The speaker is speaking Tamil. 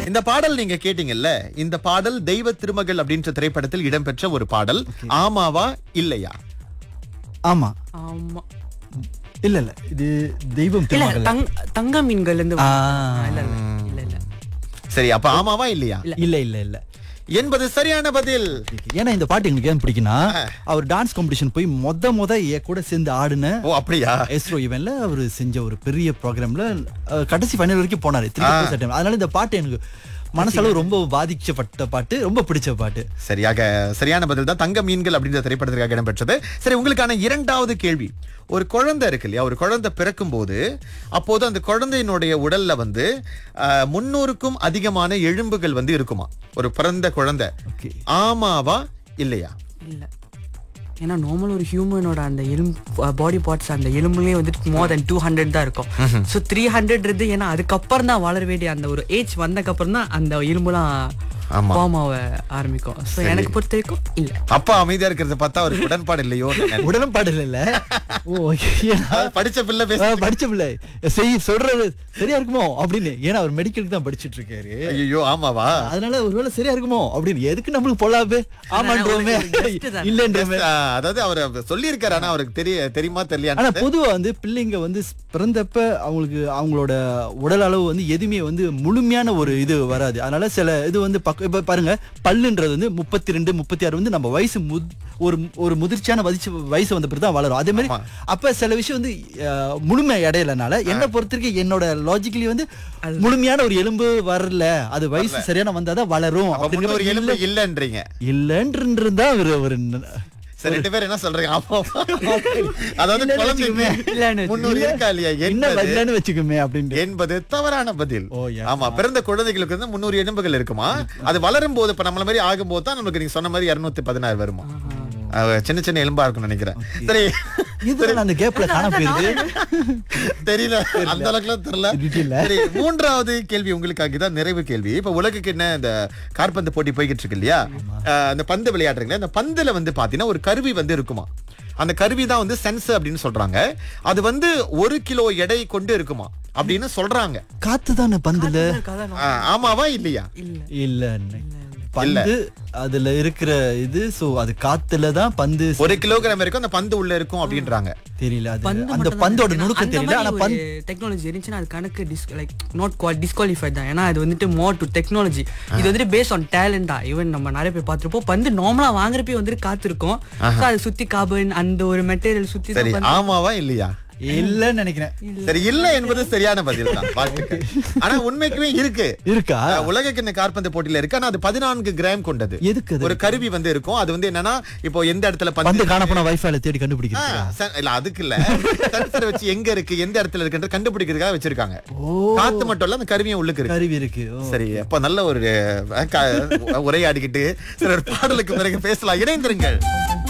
இந்த பாடல் நீங்க கேட்டீங்கல்ல, இந்த பாடல் தெய்வ திருமகள் அப்படின்ற திரைப்படத்தில் இடம்பெற்ற ஒரு பாடல். ஆமாவா இல்லையா? ஆமா. ஆமா. இல்ல இல்ல, இது தெய்வம் இல்ல திருமகள். தங்க மீன்கள் இருந்து இல்ல இல்ல இல்ல. சரி, அப்ப ஆமாவா இல்லையா இல்ல இல்ல இல்ல என்பது சரியான பதில். ஏன்னா இந்த பாட்டு எங்களுக்கு ஏன் பிடிக்கும்னா, அவர் டான்ஸ் காம்படிஷன் போய் மொத என் கூட சேர்ந்து ஆடுன ஓ அப்படியா? எஸ்ரோ ஈவென்ட்ல அவர் செஞ்ச ஒரு பெரிய ப்ரோக்ராம்ல கடைசி ஃபைனல் வரைக்கும் போனாரு. 3 செப்டம்பர். அதனால இந்த பாட்டு எனக்கு மனசளவு ரொம்ப பாதிக்கப்பட்ட பாட்டு, ரொம்ப பிடிச்ச பாட்டு. சரியான பதில் தான். தங்க மீன்கள் அப்படின்ற திரைப்படத்திற்காக இடம்பெற்றது. சரி, உங்களுக்கான இரண்டாவது கேள்வி. ஒரு குழந்தை இருக்கு இல்லையா, ஒரு குழந்தை பிறக்கும் போது அப்போது அந்த குழந்தையினுடைய உடல்ல வந்து 300க்கும் அதிகமான எலும்புகள் வந்து இருக்குமா ஒரு பிறந்த குழந்தை. ஆமாவா இல்லையா? இல்ல. ஏன்னா நார்மல் ஒரு ஹியூமனோட அந்த பாடி பார்ட்ஸ் அந்த எலும்புலயே வந்துட்டு மோர் தென் 200 தான் இருக்கும். ஸோ 300 ஏன்னா அதுக்கப்புறம் தான் வளர வேண்டிய அந்த ஒரு ஏஜ் வந்தக்கு அப்புறம் தான் அந்த எலும்புலாம் ஃபார்ம் ஆக ஆரம்பிக்கும். ஸோ எனக்கு பொறுத்த வரைக்கும் இல்ல. அப்பா அமைதியா இருக்கிறத பார்த்தா அவருக்கு உடன்பாடு இல்லையோ? உடன்பாடு இல்ல. படிச்ச பிள்ளை படிச்ச பிள்ளை சொல்றது சரியா இருக்குமோ அப்படின்னு. ஏன்னா அவர் மெடிக்கலுக்கு தான் படிச்சிட்டு இருக்காரு. ஐயோ ஆமாவா? அதனால ஒருவேளை சரியா இருக்குமோ அப்படின்னு எதுக்கு நம்மளுக்கு பொல்லாவே ஆமான்றோமே இல்லன்றோமே. அதாவது அவர் சொல்லி இருக்காரு, ஆனா அவருக்கு தெரியுமா தெரியல. ஆனா பொதுவா வந்து பிள்ளைங்க வந்து பிறந்தப்ப அவங்களுக்கு அவங்களோட உடல் அளவு வந்து எதுவுமே வந்து முழுமையான ஒரு இது வராது. அதனால சில இது வந்து இப்ப பாருங்க, பல்லுன்றது வந்து 32 36 வந்து நம்ம வயசு ஒரு முதிர்ச்சியான வயசு வந்த பிறகு தான் வளரும். அதே மாதிரி அப்ப சில விஷயம் வந்து முழுமை அடையலனால என்ன பொறுத்திருக்கு என்னோட லாஜிக்கலி வந்து முழுமையான ஒரு எலும்பு வரல, அது வயசு சரியான வந்தாதான் வளரும். ஒரு எலும்பு இல்லன்றீங்க? இல்லன்றா ஒரு ரெண்டு பேர் என்ன சொல்றீங்க? அதாவது குழந்தைக்குமே 300 இருக்கா இல்லையா என்பது தவறான பதில். ஆமா, பிறந்த குழந்தைகளுக்கு வந்து 300 எலும்புகள் இருக்குமா. அது வளரும் போது இப்ப நம்மள மாதிரி ஆகும் போது தான் நமக்கு நீங்க சொன்ன மாதிரி 216 வருமா. சின்ன சின்ன எலும்பா இருக்கும் நினைக்கிறேன். சரி, அந்த கேப்ல காண போயிருது தெரியல, அந்த அளவுக்குலாம் தெரியல. சரி, மூன்றாவது கேள்வி உங்களுக்காக தான் நிறைவு கேள்வி. இப்ப உலகுக்கு என்ன இந்த காற்பந்து போட்டி போய்கிட்டு இருக்கு இல்லையா, அந்த பந்து விளையாடுறீங்களா, அந்த பந்துல வந்து பாத்தீங்கன்னா ஒரு கருவி வந்து இருக்குமா. அந்த கருவி தான் வந்து சென்சர் அப்படின்னு சொல்றாங்க. அது வந்து 1 கிலோ எடை கொண்டு இருக்குமா அப்படின்னு சொல்றாங்க. காத்து தானே பந்துல. ஆமாவா இல்லையா? இல்ல பந்து அதுல இருக்கிற இது, சோ அது காத்துல தான் பந்து 1 கிலோகிராம் இருக்கும் அந்த பந்து உள்ள இருக்கும் அப்படின்றாங்க. தெரியல, அந்த பந்தோட நுணுக்கம் தெரியல. ஆனா டெக்னாலஜி இருந்துச்சுன்னா அது கணக்கு லைக் நாட் டிஸ்குவாலிஃபைட் தான். ஏன்னா அது வந்துட்டு மோர் டு டெக்னாலஜி. இது வந்துட்டு பேஸ்ட் ஆன் டேலண்ட் தான். ஈவன் நம்ம நிறைய பேர் பார்த்திருப்போம், பந்து நார்மலா வாங்குறப்பே வந்துட்டு காத்து இருக்கும். அது சுத்தி கார்பன் அந்த ஒரு மெட்டீரியல் சுத்தி. சரி, ஆமாவா இல்லையா? இல்லன்னு நினைக்கிறேன். சரி, இல்ல என்பது சரியான பதில் தான். வாழ்த்துக்கள். ஆனா உண்மைக்குமே இருக்கா உலகக்கிண்ண காற்பந்து போட்டியில இருக்கு. ஆனா அது 14 கிராம் கொண்டது. எதுக்கு ஒரு கருவி வந்து இருக்கும். அது வந்து என்னன்னா, இப்போ எந்த இடத்துல பந்து காணப்போன வைஃபைல தேடி கண்டுபிடிக்கிறது இல்ல, அதுக்கு இல்ல, சென்சர் வச்சு எங்க இருக்கு எந்த இடத்துல இருக்குன்ற கண்டுபிடிக்கிறதுக்காக வச்சிருக்காங்க. காத்து மட்டும் இல்ல, அந்த கருவியும் உள்ளுக்கு கருவி இருக்கு. சரி, அப்ப நல்ல ஒரு உரையாடிக்கிட்டு சில பாடலுக்கு பிறகு பேசலாம். இணைந்திருங்கள்.